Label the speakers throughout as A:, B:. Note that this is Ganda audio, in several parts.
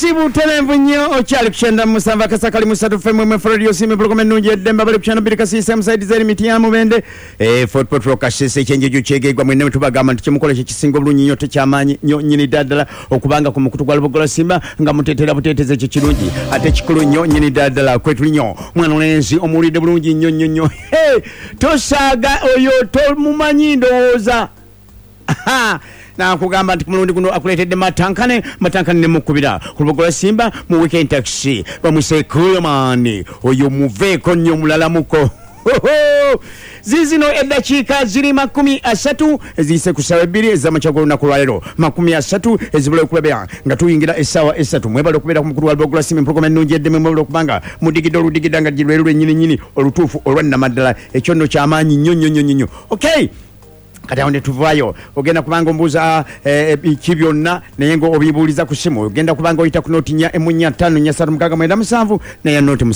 A: Sibu telemvu nnyo okyali kukyenda musanvu akasakali musatu femu mwe radio simu program ennungi eddemba bali kukyana biri kasisa musaidi zeri miti ya mubende Fort Potro kasese ekyenjeju kyegegwa mwene tubagamba nti kimukola kisinga bulungi nnyo tekyamanyi nnyo nyini daddala okubanga ku mukutu gwa Lubogola Simba nga mutetera buteteze ekirungi ate kikulu nnyo nyini daddala kwetu nnyo mwana olenzi omulide bulungi nnyo tosaaga oyo tomumanyi ndowooza na kugamba nti mulundi guno akuletedde matankane ne mukubira ku Lubogola Simba mu weekend taxi bamusekule mani oyo muveeko nnyo mulala muko zizino eddakiika ziri 30 eziyise ku ssaawa 2 ez'amakya g'olunaku lwaleero 30 ezibula okulabira nga tuyingira essaawa 3 mwebale okubeera ku mukulu wa Lubogola Simba empologoma ennungi eddeme mwebale okubanga mudigidde oludigidda nga lweru lwennyini olutuufu olwannamaddala ekyo nno kyamaanyi nnyo okay kati awo ne tuvaayo ogenda kubanga ombuuza biki byonna naye nga obibuuliza ku simu ogenda kubanga oyita ku nooti nya emunya 5 naye nooti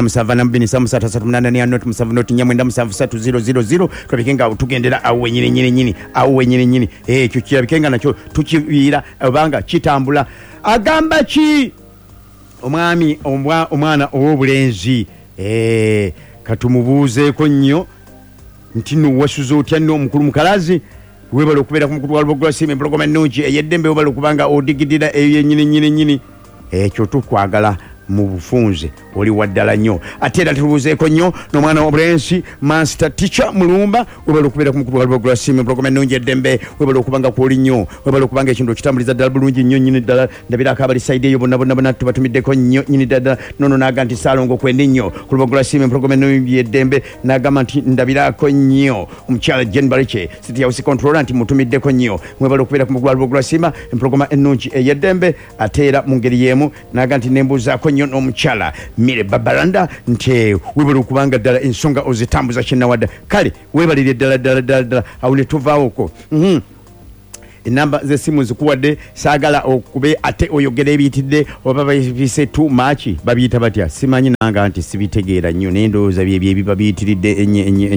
A: 7 naye nooti 7 nooti nya 300 tulabike nga tugendera awo wenyini ekyo kirabike nga nakyo tukiviira obanga kitambula agamba ki omwami omwana ow'obulenzi katumubuuzeeko nnyo nti wasuza otya nno omukulu mukalazi webale okubeera ku mukulu wa Lubogola Simba empologoma ennungi eyeddembe webale okubanga odigidira eyo yennyini ekyo tukwagala mu bufunze oli waddala nnyo ate era tubuuzeeko nnyo n'omwana w'obulenzi master teacher mulumba webale okubeera ku mukulu wa Lubogola Simba empologoma ennungi eddembe webale okubanga kwoli nnyo webale okubanga ekintu okitambuliza ddala bulungi nnyo nnyini ddala ndabirako abali sayidi eyo bonna tubatumiddeko nnyo nnyini ddala nono n'aga nti Saalongo kwendi nnyo ku Lubogola Simba empologoma ennungi eddembe n'agamba nti ndabirako nnyo omukyala Jen Bariche City House Controller nti mutumiddeko nnyo webale okubeera ku mukulu wa Lubogola Simba empologoma ennungi eyeddembe ate era mu ngeri y'emu n'aga nti nembuuzaako nnyo n'omukyala Mire Babalanda nti webale okubanga ddala ensonga ozitambuza kyennawadda kale webalire ddala awo ne tuvaawoko enamba z'essimu zikuwadde saagala okube ate oyogera ebiyitidde oba babise too much babiyita batya simanyi nanga nti sibitegeera nnyo naye ndowooza byebyo babiyitiridde enye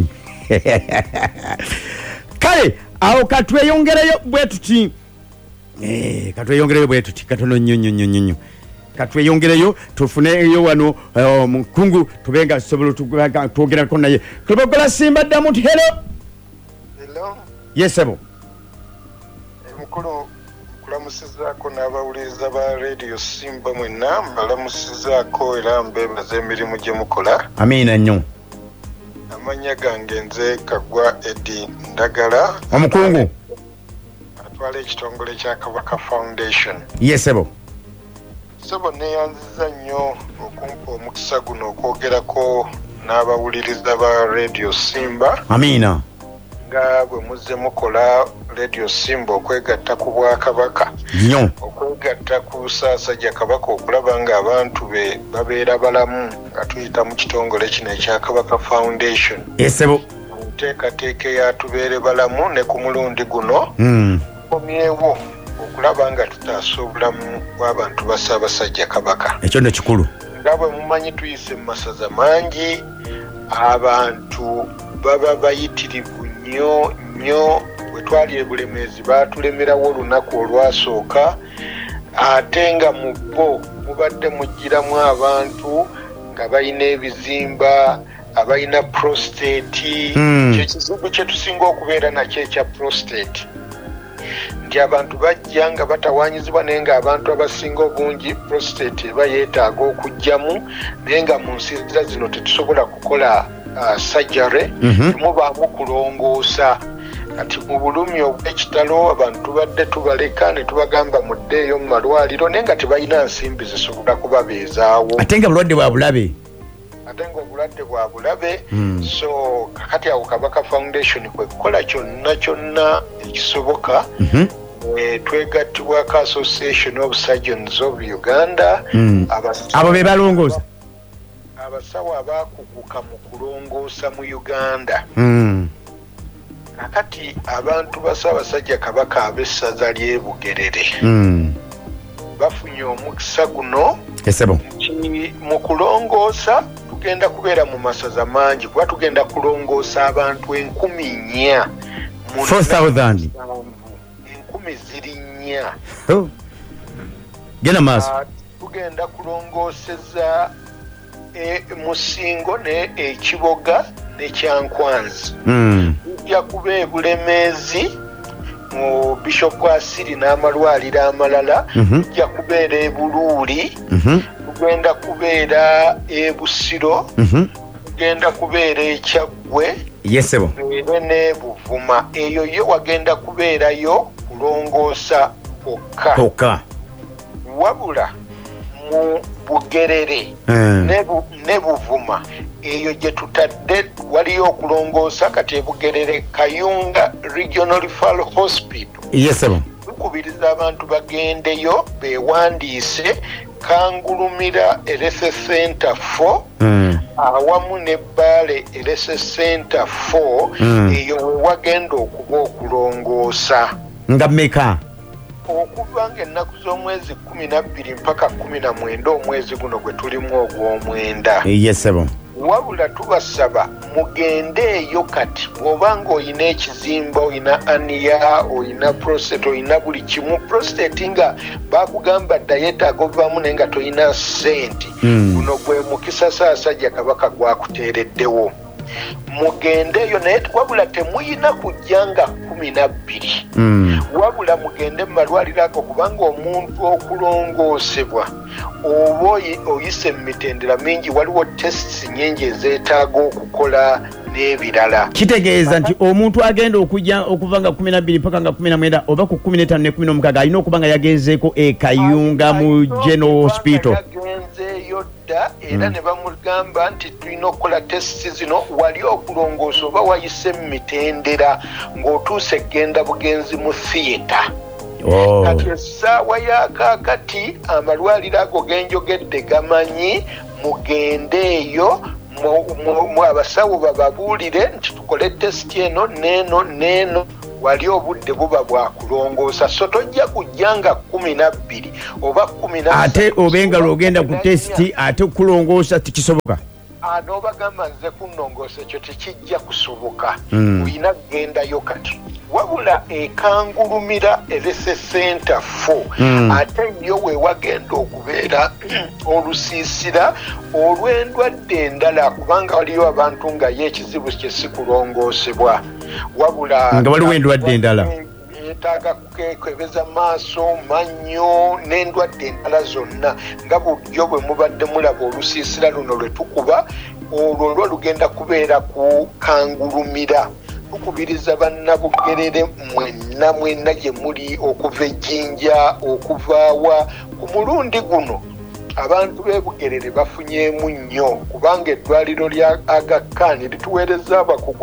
A: kale awo katweyongereyo bwe tuti katono nnyo katweyongereyo tufuneyo wano mukungu tubenga sobola twogerako naye Lubogola Simba ddamu ti hello yes ebo
B: mukulu kulamusizaako n'abawuliriza ba radio Simba mwenna mbalamusizaako era mbeebaza emirimu gye mukola
A: amiina nnyo
B: amanya gange nze Kaggwa Eddie Ndagala
A: omukungu
B: atwala ekitongole kya Kabaka Foundation
A: yes ebo
B: Sebo neyanziza nnyo okumpa omukisa guno okwogerako n'abawuliriza ba radio Simba
A: amiina
B: nga bwe muzze mukola radio Simba okwegatta ku Bwakabaka
A: nnyo
B: okwegatta ku Ssaasajja Kabaka okulaba nga abantu be babeera balamu nga tuyita mu kitongole kino ekya Kabaka Foundation
A: esebo
B: nteekateeka eyatubeere balamu ne ku mulundi guno komyewo okulaba nga tutaasa obulamu bw'abantu ba Ssaabasajja Kabaka
A: ekyo nno kikulu
B: nga bwe mumanyi tuyise mu masaza mangi abantu baba bayitirivu nnyo bwe twali ebulemeezi baatulemerawo olunaku olwasooka ate nga mu bo mubadde mugiramu abantu nga balina ebizimba abalina prostate kyekizibu kye tusinga okubeera nakyo ekya prostate nti abantu bajja nga batawaanyizibwa naye nga abantu abasinga obungi prostate eba yeetaaga okujjamu naye nga mu nsiira zino tetusobola kukola surgery temubaamu kulongoosa kati mu bulumi obw'ekitalo abantu tubadde tubaleka ne tubagamba muddeeyo mu malwaliro naye nga tebalina nsimbi zisobola kubabeezaawo
A: ate nga bulwadde bwa bulabe
B: so kakati awo Kabaka Foundation kwe kukola kyonna ekisoboka twegattibwako Association of Surgeons of Uganda
A: abo be balongoosa
B: abasawo abaakuguka mu kulongoosa mu Uganda kakati abantu ba Ssaabasajja Kabaka ab'essaza ly'e Bugerere bafunye omukisa guno mu kulongoosa tugenda kubeera mu masaza mangi kuba tugenda kulongoosa abantu 4,000
A: 4,000
B: 1000 ziri 4
A: gena maaso
B: tugenda kulongooseza Musingo ne Ekiboga ne Kyankwanzi. Tujja kuba ebulemeezi mu Bishop Asiri n'amalwaliro amalala. Tujja kubeera e Buluuli. Tugenda kubeera e Busiro. Tugenda kubeera e Kyaggwe.
A: Yesebo.
B: Ne Buvuma. Eyo yo wagenda kubeerayo kulongoosa kwokka. Wabula mu Bugerere ne Buvuma eyo gye tutadde waliyo okulongoosa kati Bugerere Kayunga Regional Referral Hospital.
A: Yesebo.
B: Tukubiriza abantu bagendeyo bewandiise Kangulumira Elese Center 4 awamu ne Bale Elese Center 4 eyo we wagenda okuba okulongoosa.
A: Nga meka?
B: Okuva ng'ennaku z'omwezi 12 mpaka 19 omwezi guno gwe tulimu ogw'omwenda.
A: Yesebo.
B: Wabula tubasaba mugendeeyo kati bw'obanga olina ekizimba, olina aniya, olina prostate, olina buli kimu. Prostate nga bakugamba dayetaaga ovaamu naye nga tolina ssente, guno gwe mukisa Ssaabasajja Kabaka gwakuteereddewo. Mugendeeyo naye wabula temuyina kujja nga 12. Wabula mugende mu malwaliro ago kubanga omuntu okulongoosebwa oba oyise mu mitendera mingi waliwo tests nyingi ezeetaaga okukola n'ebirala.
A: Kitegeeza nti omuntu agenda okujja okuva nga 12 mpaka nga 19 oba ku 15 ne 16 alina okuba nga yagenzeeko e Kayunga mu General Hospital.
B: Yagenzeeyo dda era ne bamugamba nti tulina okukola tests zino wali okulongoosa oba wayise mu mitendera ng'otuuse genda bugenzi mu theatre. Kati essaawa ya kaakati amalwaliro ago genjogedde gamanyi mugendeeyo mu abasawo bababuulire nti tukole tesiti eno neeno wali obudde buba bwa kulongoosa. So tojja kujja nga 12 oba 13
A: ate obenga lwogenda ku tesiti ate kulongoosa tikisoboka.
B: N'obagamba nze kunnongoosa ekyo tekijja kusoboka. Olina kugendayo kati. Wabula Ekangulumira Elese Center 4 ate yo we wagenda okubeera olusiisira olw'endwadde endala kubanga waliyo abantu nga ye ekizibu kye si kulongoosebwa. Wabula
A: nga waliwo endwadde endala
B: yeetaaga kukeekebeza maaso, mannyo n'endwadde endala zonna nga bulijjo bwe mubadde mulaba olusiisira luno lwe tukuba olwo lwo lugenda kubeera ku Kangulumira. Tukubiriza bannabugerere mwenna gye muli okuva Ejjinja okuvaawa ku mulundi guno abantu b'e Bugerere bafunyeemu nnyo kubanga eddwaliro lya Aga Khan lituweereza abakugu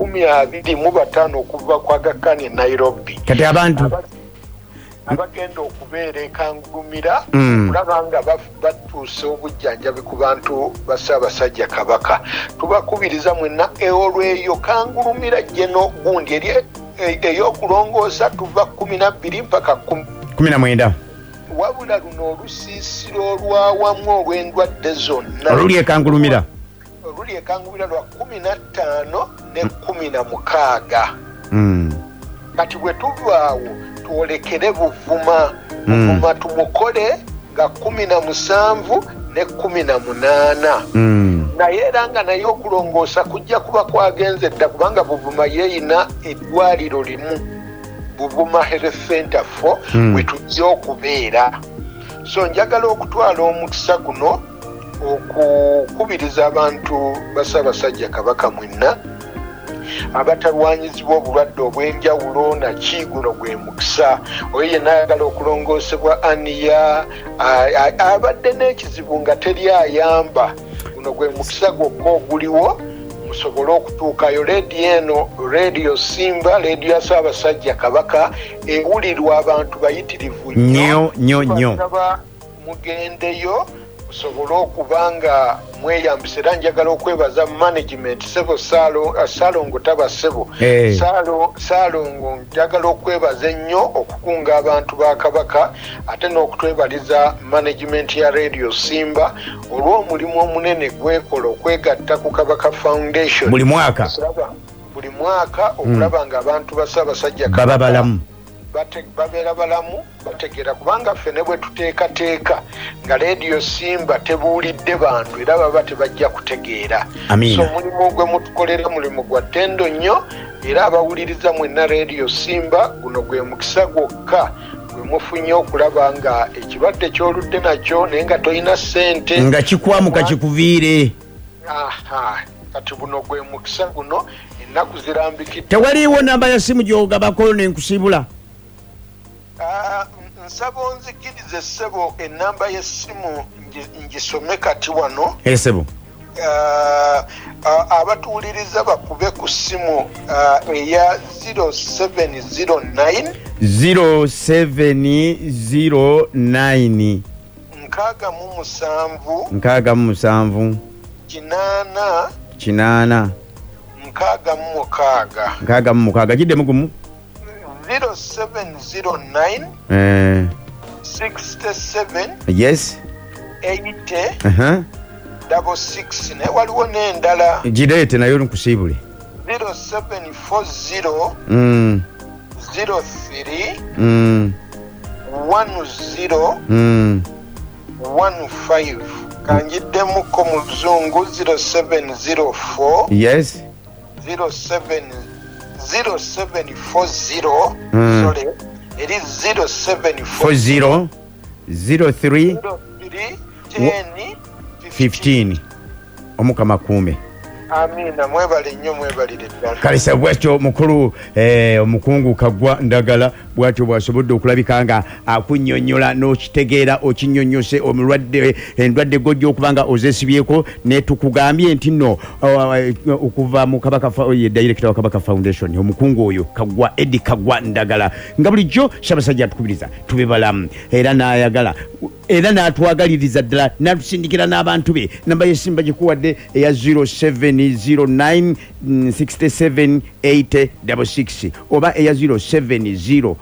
B: 25 okuva ku Aga Khan e Nairobi.
A: Kati abantu
B: abagenda okubeera e Kangulumira kulaba nga batuuse obujjanjabi ku bantu ba Ssaabasajja Kabaka. Tubakubiriza mwenna olweyo Kangulumira Geno gundi ey'okulongoosa tuva 12 mpaka
A: 19.
B: Wabula luno olusiisiro olwawamu olw'endwadde zonna
A: oluli e Kangulumira
B: lwa 15 ne 16. Kati bwe tuvaawo twolekere Buvuma. Buvuma tumukole nga 17 ne 18. Naye era nga naye okulongoosa kujja kuba kwagenze dda kubanga Buvuma yeeyina eddwaliro limu, Buvuma Health Center 4 we tujja okubeera. So njagala okutwala omukisa guno okukubiriza abantu ba Ssaabasajja Kabaka mwenna abatalwanyizibwa obulwadde obw'enjawulo naki guno gwe mukisa. Oyo yenna ayagala okulongoosebwa aniya abadde n'ekizibu nga teri ayamba, guno gwe mukisa gwokka oguliwo musobole okutuukayo. Leediyo eno Radio Simba, leediyo ya Ssaabasajja Kabaka ewulirwa abantu bayitirivu nnyo. Mugendeyo musobole okuba nga mweyambisa. Era njagala okwebaza management Sebo Salongo taba Sebo Salongo njagala okwebaza ennyo okukunga abantu ba Kabaka ate n'okutwebaliza management ya Radio Simba olw'omulimu omunene gwekola okwegatta ku Kabaka Foundation
A: buli mwaka
B: okulaba nga abantu ba Ssaabasajja Kabaka
A: baba balamu
B: babeera balamu bategeera kubanga ffe ne bwe tuteekateeka nga leediyo Simba tebuulidde bantu era baba tebajja kutegeera. So mulimu gwe mutukolera mulimu gwa ttendo nnyo era abawuliriza mwenna leediyo Simba guno gwe mukisa gwokka gwe mufunye okulaba nga ekibadde ky'oludde nakyo naye nga tolina ssente
A: nga kikwamuka kikuviire.
B: Kati buno gwe mukisa guno ennaku zirambikidde.
A: Tewaliiwo namba ya simu gy'ogabako nenkusibula?
B: Nsaba onzikirize ssebo ennamba y'essimu ngisome kati wano.
A: Ssebo
B: abatuwuliriza bakube ku ssimu eya 0709
A: 0709
B: 67
A: 8 66 giddemu gumu
B: 0709 67
A: yes
B: 80 66 ne waliwo n'endala
A: gireete nayo nkusiibule
B: 0740 03 10 15 kanjiddemuko mu Luzungu 0704
A: yes
B: 0740 sorry it is 0740
A: 03 10 15 omukama kuume.
B: Amina, mwebale nnyo mwebalire ddala.
A: Kalisa bwatyo mukulu omukungu Kaggwa Ndagala bwatyo bwasobodde okulabika nga akunnyonnyola n'okitegeera okinnyonnyose omulwadde endwadde gojja okubanga ozesibyeko ne tukugambye nti nno okuva mu Kabaka ye director wa Kabaka Foundation omukungu oyo Kaggwa Eddie Kaggwa Ndagala nga bulijjo Ssaabasajja atukubiriza tube balamu era n'ayagala era n'atwagaliriza ddala n'atusindikira n'abantu be. Namba y'essimba gikuwadde eya 0709 67 80 66 oba eya 0740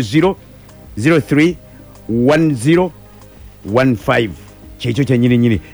A: 03 10 15 kyekyo kyenyini